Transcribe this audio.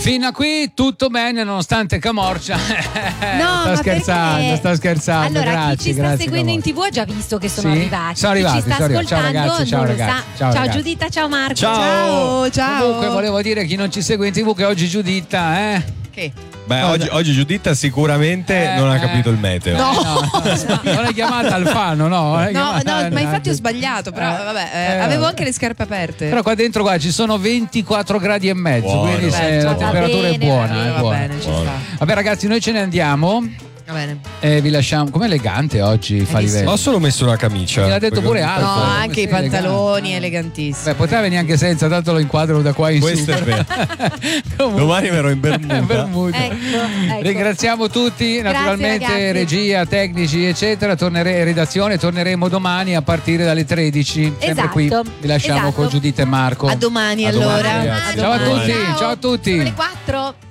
Fino a qui tutto bene nonostante Camorcia. No, sta scherzando. Allora, grazie, chi ci sta grazie, seguendo in Camorcia. TV ha già visto che sono Sì? arrivati. Sono arrivati, Chi ci sta sono arrivati. Ciao, ascoltando ragazzi, ciao, non lo ragazzi. sa. Ciao, Ciao ragazzi. Giuditta, ciao Marco. Ciao. Comunque volevo dire a chi non ci segue in TV che oggi Giuditta, Che? Beh, oggi Giuditta sicuramente non ha capito il meteo. non è chiamata Alfano, no? Ma infatti ho sbagliato, però vabbè, avevo anche le scarpe aperte. Però qua dentro ci sono 24 gradi e mezzo, Buono. quindi la temperatura è buona. È Va buona. bene, ci sta. Vabbè ragazzi, noi ce ne andiamo. Va bene. Vi lasciamo. Com'è elegante oggi Falivelli? Ho solo messo una camicia. Me l'ha detto pure Alfa. No, anche i Sei elegante. pantaloni elegantissimi. Beh, poteva venire anche senza, tanto lo inquadro da qua in Questo su. è vero. Domani verrò in Bermuda. Ecco. Ringraziamo tutti, naturalmente ragazzi. regia, tecnici, eccetera. Redazione, torneremo domani a partire dalle 13. Sempre Esatto, qui. Vi lasciamo esatto. con Giuditta e Marco. A domani A domani, allora. ragazzi. Ciao a domani. tutti, ciao a tutti. Sono le 4.